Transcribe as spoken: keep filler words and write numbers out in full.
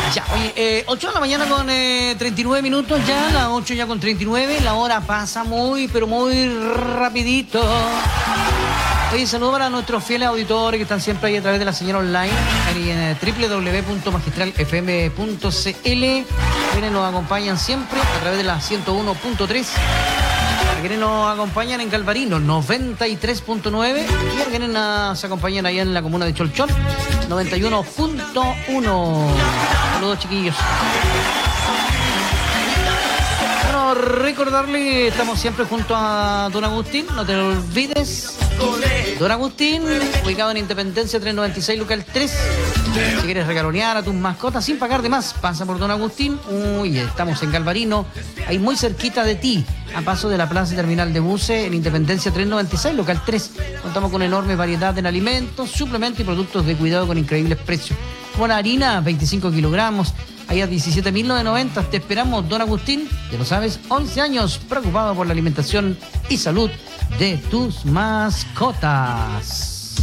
Ya, oye, eh, ocho de la mañana con eh, treinta y nueve minutos ya, las ocho ya con treinta y nueve, la hora pasa muy, pero muy rapidito. Oye, saludo para nuestros fieles auditores que están siempre ahí a través de la señal online, ahí en eh, doble u doble u doble u punto magistral f m punto c l, quienes nos acompañan siempre a través de la ciento uno punto tres. A quienes nos acompañan en Calvarino, noventa y tres punto nueve. Y a quienes nos acompañan allá en la comuna de Cholchón, noventa y uno punto uno. Saludos, chiquillos. Bueno, recordarle que estamos siempre junto a Don Agustín, no te lo olvides. Don Agustín, ubicado en Independencia trescientos noventa y seis, local tres. Si quieres regalonear a tus mascotas sin pagar de más, pasa por Don Agustín. Uy, estamos en Calvarino, ahí muy cerquita de ti, a paso de la Plaza Terminal de Buses, en Independencia trescientos noventa y seis, local tres. Contamos con enorme variedad en alimentos, suplementos y productos de cuidado con increíbles precios. Como la harina, veinticinco kilogramos, ahí a diecisiete mil novecientos noventa. Te esperamos, Don Agustín, ya lo sabes, once años preocupado por la alimentación y salud de tus mascotas.